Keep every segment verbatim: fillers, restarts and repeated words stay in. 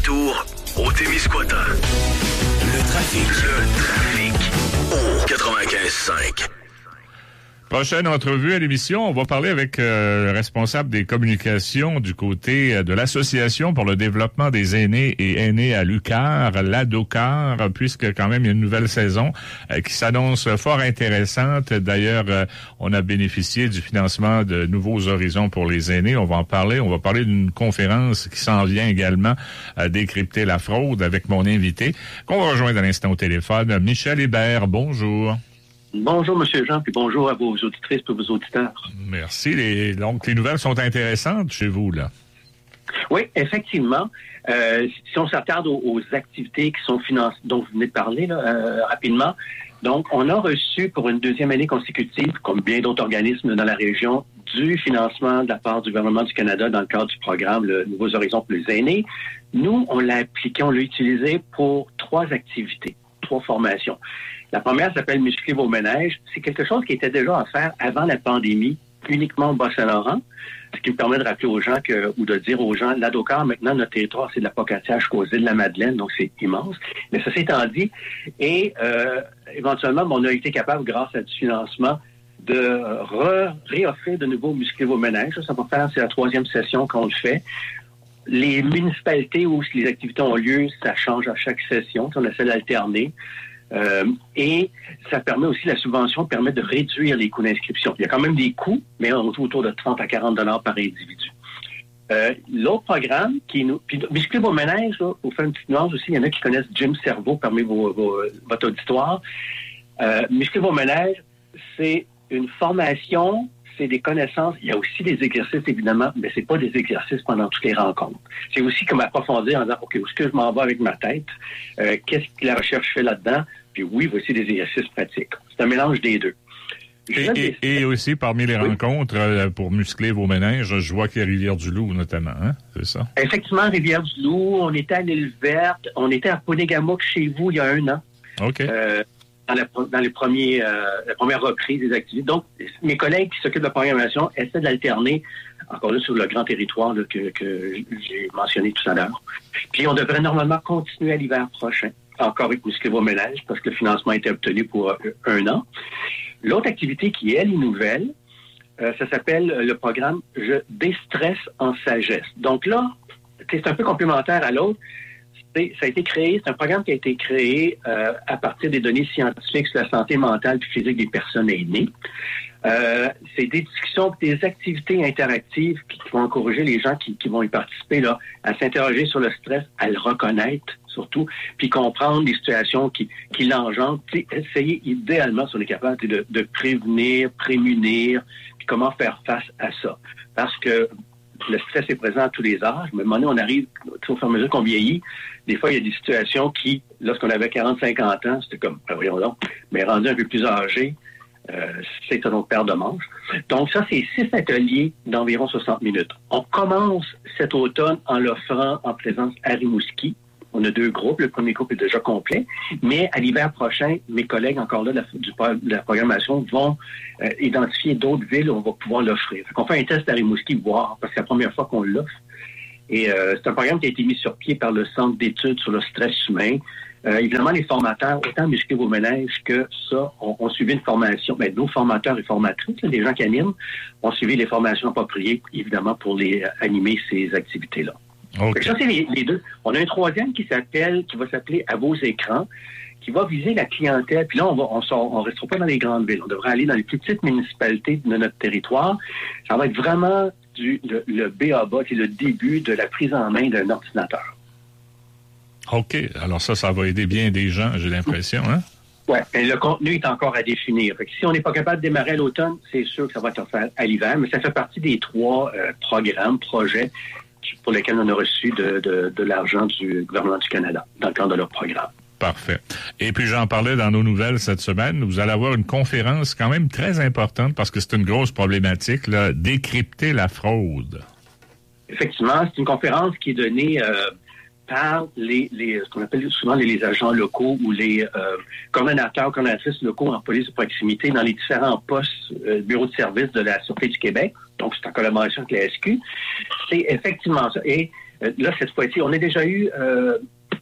retour au Témiscouata. Le trafic. Le trafic. Au quatre-vingt-quinze cinq. Prochaine entrevue à l'émission, on va parler avec euh, le responsable des communications du côté euh, de l'Association pour le développement des aînés et aînés à l'UQAR, l'ADOQAR, puisque quand même il y a une nouvelle saison euh, qui s'annonce fort intéressante. D'ailleurs, euh, on a bénéficié du financement de Nouveaux Horizons pour les aînés. On va en parler. On va parler d'une conférence qui s'en vient également à décrypter la fraude avec mon invité, qu'on va rejoindre à l'instant au téléphone, Michel Hébert. Bonjour. Bonjour, M. Jean, puis bonjour à vos auditrices et vos auditeurs. Merci. Les, donc, les nouvelles sont intéressantes chez vous, là. Oui, effectivement. Euh, si on s'attarde aux, aux activités qui sont financées, dont vous venez de parler là, euh, rapidement, donc, on a reçu pour une deuxième année consécutive, comme bien d'autres organismes dans la région, du financement de la part du gouvernement du Canada dans le cadre du programme le Nouveaux Horizons pour les aînés. Nous, on l'a appliqué, on l'a utilisé pour trois activités, trois formations. La première s'appelle « Muscler vos ménages ». C'est quelque chose qui était déjà à faire avant la pandémie, uniquement au Bas-Saint-Laurent, ce qui me permet de rappeler aux gens que, ou de dire aux gens, l'ADOQAR, maintenant, notre territoire, c'est de la Pocatière jusqu'aux îles de la Madeleine, donc c'est immense. Mais ça s'étant dit, et euh, éventuellement, on a été capable, grâce à du financement, de re- réoffrir de nouveau « Muscler vos ménages ». Ça va faire, c'est la troisième session qu'on le fait. Les municipalités où les activités ont lieu, ça change à chaque session, on essaie d'alterner. Euh, et ça permet aussi, la subvention permet de réduire les coûts d'inscription. Il y a quand même des coûts, mais on joue autour de trente à quarante dollars par individu. Euh, l'autre programme, qui nous... Puis, Muscler vos ménages, là, pour faire une petite nuance aussi, il y en a qui connaissent Jim Cerveau parmi vos, vos, votre auditoire. Euh, Muscler vos ménages, c'est une formation, c'est des connaissances. Il y a aussi des exercices, évidemment, mais c'est pas des exercices pendant toutes les rencontres. C'est aussi comme approfondir en disant, OK, où est-ce que je m'en vais avec ma tête? Euh, qu'est-ce que la recherche fait là-dedans? Puis oui, voici des exercices pratiques. C'est un mélange des deux. Et, et, et aussi, parmi les oui. rencontres, euh, pour muscler vos ménages, je vois qu'il y a Rivière-du-Loup, notamment, hein? C'est ça? Effectivement, Rivière-du-Loup. On était à l'île Verte. On était à Ponégamouk chez vous il y a un an. OK. Euh, dans, la, dans les premiers, euh, la première reprise des activités. Donc, mes collègues qui s'occupent de la programmation essaient d'alterner, encore là, sur le grand territoire là, que, que j'ai mentionné tout à l'heure. Puis, on devrait normalement continuer à l'hiver prochain, encore avec Muscler vos ménages, parce que le financement a été obtenu pour euh, un an. L'autre activité qui, elle, est nouvelle, euh, ça s'appelle le programme « Je déstresse en sagesse ». Donc là, c'est un peu complémentaire à l'autre. C'est, ça a été créé, c'est un programme qui a été créé euh, à partir des données scientifiques sur la santé mentale et physique des personnes aînées. Euh, c'est des discussions, des activités interactives qui, qui vont encourager les gens qui, qui vont y participer là, à s'interroger sur le stress, à le reconnaître surtout, puis comprendre les situations qui, qui l'engendrent. Essayer idéalement, si on est capable, de, de prévenir, prémunir, puis comment faire face à ça. Parce que le stress est présent à tous les âges, mais à un moment donné, on arrive, au fur et à mesure qu'on vieillit, des fois, il y a des situations qui, lorsqu'on avait quarante à cinquante ans, c'était comme, ben voyons donc, mais rendu un peu plus âgé, euh, c'est un autre paire de manches. Donc ça, c'est six ateliers d'environ soixante minutes. On commence cet automne en l'offrant en présence à Rimouski. On a deux groupes. Le premier groupe est déjà complet. Mais à l'hiver prochain, mes collègues, encore là, de la, du, de la programmation, vont euh, identifier d'autres villes où on va pouvoir l'offrir. On fait un test à Rimouski, voir, parce que c'est la première fois qu'on l'offre. Et euh, c'est un programme qui a été mis sur pied par le Centre d'études sur le stress humain. Euh, évidemment, les formateurs, autant Muscler vos ménages que ça, ont, ont suivi une formation. Ben, nos formateurs et formatrices, là, les gens qui animent, ont suivi les formations appropriées, évidemment, pour les euh, animer ces activités-là. Okay. Ça, c'est les, les deux. On a un troisième qui s'appelle, qui va s'appeler « À vos écrans », qui va viser la clientèle. Puis là, on va, on sort, on restera pas dans les grandes villes. On devrait aller dans les plus petites municipalités de notre territoire. Ça va être vraiment du, le, le B A B A, qui est le début de la prise en main d'un ordinateur. OK. Alors ça, ça va aider bien des gens, j'ai l'impression, hein? Oui, mais le contenu est encore à définir. Fait que si on n'est pas capable de démarrer à l'automne, c'est sûr que ça va être offert à l'hiver, mais ça fait partie des trois euh, programmes, projets pour lesquels on a reçu de, de, de l'argent du gouvernement du Canada dans le cadre de leur programme. Parfait. Et puis, j'en parlais dans nos nouvelles cette semaine. Vous allez avoir une conférence quand même très importante parce que c'est une grosse problématique, là, décrypter la fraude. Effectivement, c'est une conférence qui est donnée euh, par les, les, ce qu'on appelle souvent les, les agents locaux ou les euh, coordonnateurs, coordonnatrices locaux en police de proximité dans les différents postes, euh, bureaux de service de la Sûreté du Québec. Donc, c'est en collaboration avec la S Q. C'est effectivement ça. Et Euh, là, cette fois-ci, on a déjà eu euh,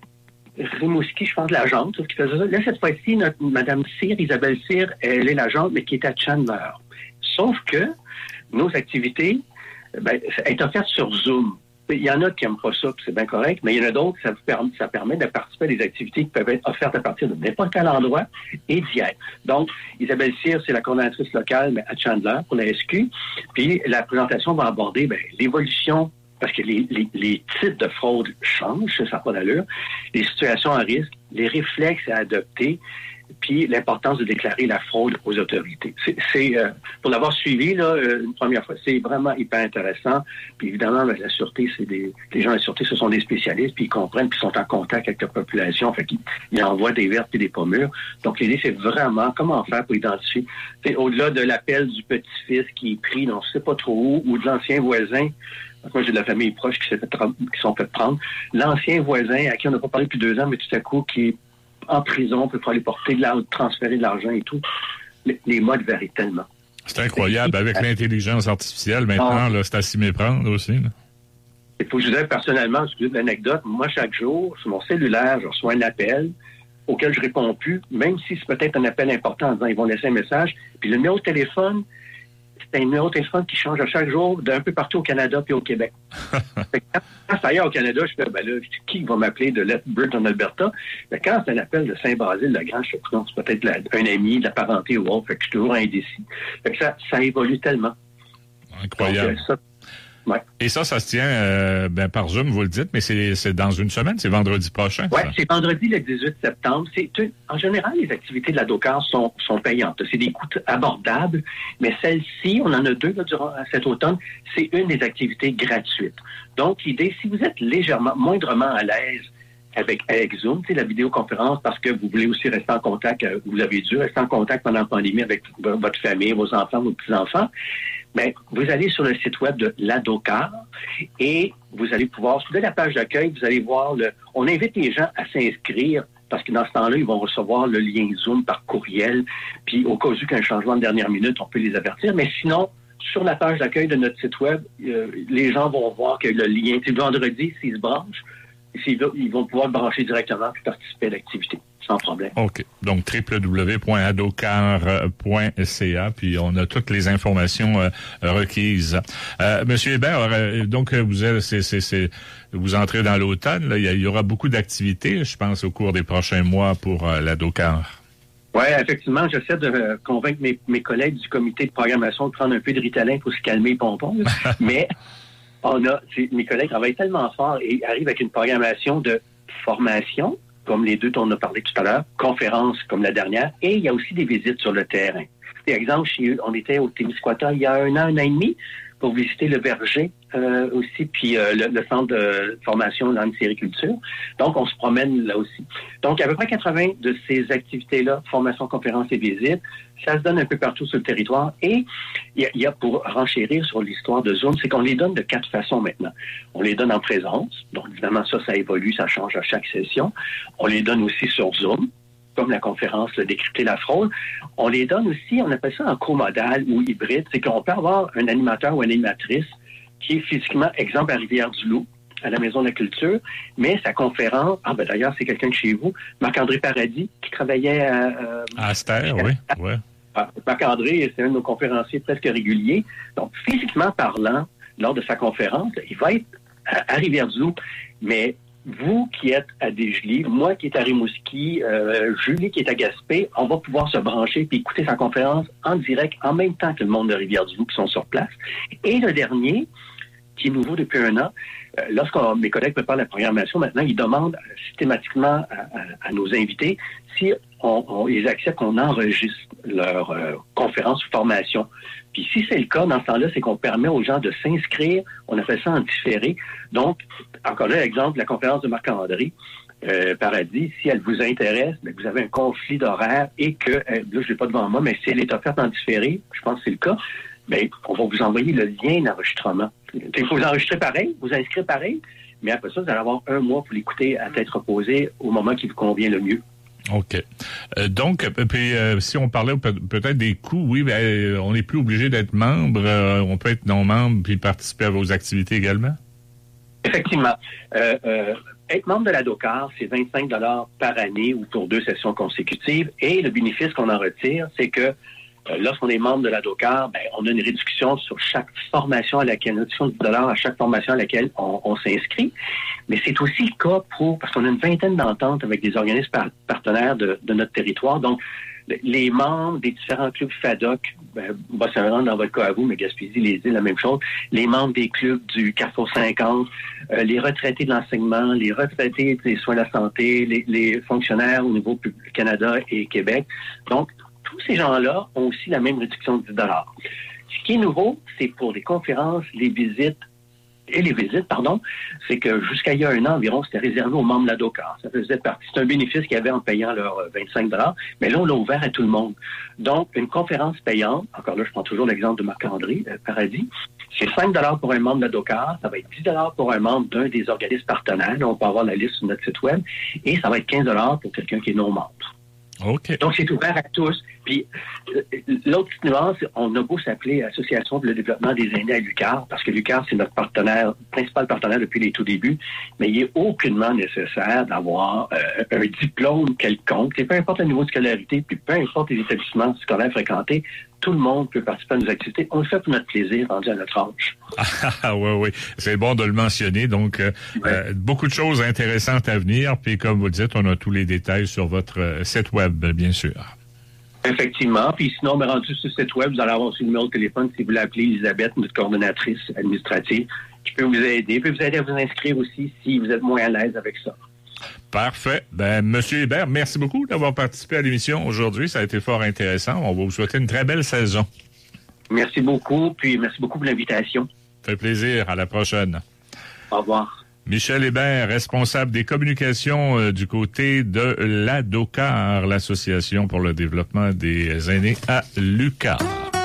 Rimouski, je pense, l'agente qui faisait ça. Là, cette fois-ci, notre Mme Cyr, Isabelle Cyr, elle est l'agente, mais qui est à Chandler. Sauf que nos activités, ben, elle est offerte sur Zoom. Il y en a qui n'aiment pas ça, puis c'est bien correct, mais il y en a d'autres, ça, permet, ça permet de participer à des activités qui peuvent être offertes à partir de n'importe quel endroit et d'y être. Donc, Isabelle Cyr, c'est la coordonnatrice locale, mais à Chandler, pour la S Q. Puis, la présentation va aborder ben, l'évolution, parce que les, les, les types de fraude changent, ça n'a pas d'allure, les situations à risque, les réflexes à adopter, puis l'importance de déclarer la fraude aux autorités. C'est, c'est euh, pour l'avoir suivi là une première fois, c'est vraiment hyper intéressant. Puis évidemment, la sûreté, c'est des les gens de la sûreté, ce sont des spécialistes, puis ils comprennent, puis ils sont en contact avec la population, fait qu'ils ils envoient des vertes et des pas mûres. Donc l'idée, c'est vraiment comment faire pour identifier. C'est au-delà de l'appel du petit-fils qui est pris, on ne sait pas trop où, ou de l'ancien voisin. Moi, j'ai de la famille proche qui s'est fait qui sont fait prendre. L'ancien voisin à qui on n'a pas parlé depuis deux ans, mais tout à coup qui est en prison, on peut pas aller porter de l'argent, transférer de l'argent et tout. Les, les modes varient tellement. C'est incroyable. Avec l'intelligence artificielle, maintenant, ah. là, c'est à s'y méprendre aussi. Là. Il faut que je vous dise personnellement, excusez l'anecdote, moi, chaque jour, sur mon cellulaire, je reçois un appel auquel je réponds plus, même si c'est peut-être un appel important en disant ils vont laisser un message. Puis le numéro de téléphone, c'est un numéro de téléphone qui change à chaque jour d'un peu partout au Canada puis au Québec. Quand c'est ailleurs au Canada, je fais, ben là, qui va m'appeler de Lethbridge en Alberta? Mais quand c'est un appel de Saint-Basile-le-Grand, je fais, non, c'est peut-être la, un ami, de la parenté ou autre, fait que je suis toujours indécis. Fait que ça, ça évolue tellement. Incroyable. Donc, ça, ouais. Et ça, ça se tient euh, ben, par Zoom, vous le dites, mais c'est, c'est dans une semaine, c'est vendredi prochain. Oui, ça? C'est vendredi le dix-huit septembre. C'est, en général, les activités de la DOCAR sont, sont payantes. C'est des coûts abordables, mais celle-ci, on en a deux là, durant cet automne, c'est une des activités gratuites. Donc, l'idée, si vous êtes légèrement, moindrement à l'aise avec, avec Zoom, c'est la vidéoconférence, parce que vous voulez aussi rester en contact, euh, vous avez dû rester en contact pendant la pandémie avec votre famille, vos enfants, vos petits-enfants, mais vous allez sur le site web de la DOCAR et vous allez pouvoir, sur la page d'accueil, vous allez voir, le, on invite les gens à s'inscrire parce que dans ce temps-là, ils vont recevoir le lien Zoom par courriel, puis au cas où qu'un changement de dernière minute, on peut les avertir, mais sinon, sur la page d'accueil de notre site web, euh, les gens vont voir que le lien, c'est vendredi, s'ils se branchent, ils vont pouvoir le brancher directement et participer à l'activité, sans problème. OK. Donc, w w w point adocar point c a, puis on a toutes les informations euh, requises. Euh, Monsieur Hébert, euh, donc, vous êtes, c'est, c'est, c'est, vous entrez dans l'automne, là, il y, a, il y aura beaucoup d'activités, je pense, au cours des prochains mois pour euh, la DOCAR. Oui, effectivement, j'essaie de euh, convaincre mes, mes collègues du comité de programmation de prendre un peu de Ritalin pour se calmer les pompons, mais on a, mes collègues travaillent tellement fort et arrivent avec une programmation de formation, comme les deux dont on a parlé tout à l'heure, conférences comme la dernière, et il y a aussi des visites sur le terrain. Par exemple, chez, on était au Témiscouata il y a un an, un an et demi, pour visiter le verger euh, aussi, puis euh, le, le centre de formation en sériculture. Donc, on se promène là aussi. Donc, à peu près quatre-vingts de ces activités-là, formation, conférences et visites, ça se donne un peu partout sur le territoire. Et il y, y a, pour renchérir sur l'histoire de Zoom, c'est qu'on les donne de quatre façons maintenant. On les donne en présence. Donc, évidemment, ça, ça évolue, ça change à chaque session. On les donne aussi sur Zoom, comme la conférence le Décrypter la fraude. On les donne aussi, on appelle ça en comodal ou hybride, c'est qu'on peut avoir un animateur ou une animatrice qui est physiquement, exemple, à Rivière-du-Loup, à la Maison de la Culture, mais sa conférence, ah ben d'ailleurs, c'est quelqu'un de chez vous, Marc-André Paradis, qui travaillait à... Euh, à Astère, oui, oui. Marc-André, c'est un de nos conférenciers presque réguliers. Donc, physiquement parlant, lors de sa conférence, il va être à, à Rivière-du-Loup, mais vous qui êtes à Desjolies, moi qui est à Rimouski, euh, Julie qui est à Gaspé, on va pouvoir se brancher puis écouter sa conférence en direct en même temps que le monde de Rivière-du-Loup qui sont sur place. Et le dernier, qui est nouveau depuis un an, euh, lorsque mes collègues préparent la programmation, maintenant, ils demandent systématiquement à, à, à nos invités si on, on, ils acceptent qu'on enregistre leur euh, conférence ou formation. Puis si c'est le cas, dans ce temps-là, c'est qu'on permet aux gens de s'inscrire. On a fait ça en différé. Donc, encore là, exemple, la conférence de Marc-André euh, Paradis, si elle vous intéresse, bien, vous avez un conflit d'horaire et que, euh, là, je ne l'ai pas devant moi, mais si elle est offerte en différé, je pense que c'est le cas, bien, on va vous envoyer le lien d'enregistrement. Il faut vous enregistrer pareil, vous inscrire pareil, mais après ça, vous allez avoir un mois pour l'écouter à tête reposée au moment qui vous convient le mieux. OK. Euh, donc, puis euh, si on parlait peut- peut-être des coûts, oui, ben, euh, on n'est plus obligé d'être membre. Euh, on peut être non-membre puis participer à vos activités également? Effectivement. Euh, euh, être membre de la DOCAR, c'est vingt-cinq dollars par année ou pour deux sessions consécutives. Et le bénéfice qu'on en retire, c'est que euh, lorsqu'on est membre de la DOCAR, ben, on a une réduction sur chaque formation à laquelle, une réduction de dix dollars à chaque formation à laquelle on, on s'inscrit. Mais c'est aussi le cas pour, parce qu'on a une vingtaine d'ententes avec des organismes par, partenaires de, de notre territoire. Donc, les membres des différents clubs FADOC, ben, Bas-Saint-Laurent dans votre cas à vous, mais Gaspésie, les îles, la même chose, les membres des clubs du Carrefour cinquante, euh, les retraités de l'enseignement, les retraités des soins de la santé, les, les fonctionnaires au niveau du Canada et Québec. Donc, tous ces gens-là ont aussi la même réduction de dix dollars. Ce qui est nouveau, c'est pour les conférences, les visites, et les visites, pardon, c'est que jusqu'à il y a un an environ, c'était réservé aux membres de la DOCAR. Ça faisait partie. C'est un bénéfice qu'ils avaient en payant leurs vingt-cinq dollars, mais là, on l'a ouvert à tout le monde. Donc, une conférence payante, encore là, je prends toujours l'exemple de Marc-André euh, Paradis, c'est cinq dollars pour un membre de la DOCAR, ça va être dix dollars pour un membre d'un des organismes partenaires, là, on peut avoir la liste sur notre site web, et ça va être quinze dollars pour quelqu'un qui est non-membre. Okay. Donc, c'est ouvert à tous. Puis, l'autre petite nuance, on a beau s'appeler Association pour le développement des aînés à l'UQAR, parce que l'UQAR, c'est notre partenaire, principal partenaire depuis les tout débuts, mais il est aucunement nécessaire d'avoir euh, un diplôme quelconque. Et peu importe le niveau de scolarité, puis peu importe les établissements scolaires fréquentés, tout le monde peut participer à nos activités. On le fait pour notre plaisir, rendu à notre âge. Ah oui, oui. C'est bon de le mentionner. Donc, euh, ouais. euh, beaucoup de choses intéressantes à venir. Puis, comme vous le dites, on a tous les détails sur votre euh, site web, bien sûr. Effectivement. Puis sinon, ben, rendu sur ce site web, vous allez avoir aussi le numéro de téléphone si vous voulez appeler Elisabeth, notre coordonnatrice administrative, qui peut vous aider. Peut vous aider à vous inscrire aussi si vous êtes moins à l'aise avec ça. Parfait. Ben, Monsieur Hébert, merci beaucoup d'avoir participé à l'émission aujourd'hui. Ça a été fort intéressant. On va vous souhaiter une très belle saison. Merci beaucoup. Puis merci beaucoup pour l'invitation. Ça fait plaisir. À la prochaine. Au revoir. Michel Hébert, responsable des communications euh, du côté de la DOCAR, l'Association pour le développement des aînés à l'UQAR.